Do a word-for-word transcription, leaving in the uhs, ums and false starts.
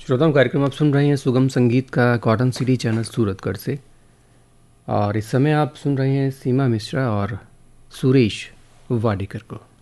श्रोताओं, कार्यक्रम आप सुन रहे हैं सुगम संगीत का कॉटन सिटी चैनल सूरतगढ़ से। और इस समय आप सुन रहे हैं सीमा मिश्रा और सुरेश वाडेकर को।